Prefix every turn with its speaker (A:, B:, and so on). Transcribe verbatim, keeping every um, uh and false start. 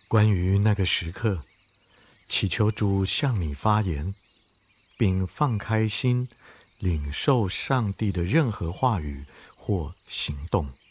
A: 关于那个时刻，祈求主向你发言，并放开心，领受上帝的任何话语或行动。